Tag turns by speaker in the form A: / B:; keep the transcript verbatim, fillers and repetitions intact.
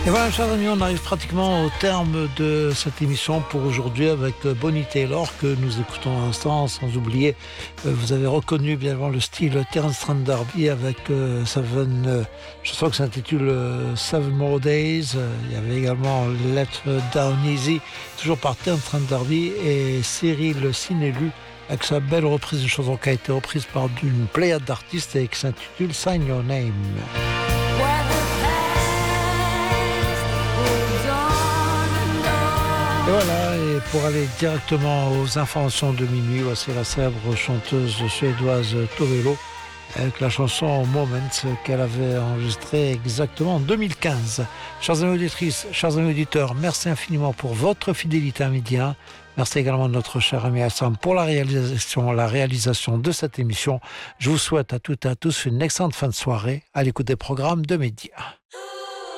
A: Et voilà, chers amis, on arrive pratiquement au terme de cette émission pour aujourd'hui avec Bonnie Taylor que nous écoutons à l'instant, sans oublier, euh, vous avez reconnu bien évidemment le style Terence Trent D'Arby avec euh, Seven, euh, je crois que ça s'intitule euh, Seven More Days. Euh, il y avait également Let Down Easy, toujours par Terence Trent D'Arby, et Cyril Sinélu avec sa belle reprise, une chanson qui a été reprise par une pléiade d'artistes et qui s'intitule Sign Your Name. Et voilà, et pour aller directement aux informations de minuit, voici la célèbre chanteuse suédoise Tove Lo avec la chanson Moments qu'elle avait enregistrée exactement en deux mille quinze. Chers amis auditrices, chers amis auditeurs, merci infiniment pour votre fidélité à Midi un. Merci également à notre cher ami Hassan pour la réalisation, la réalisation de cette émission. Je vous souhaite à toutes et à tous une excellente fin de soirée à l'écoute des programmes de Midi un.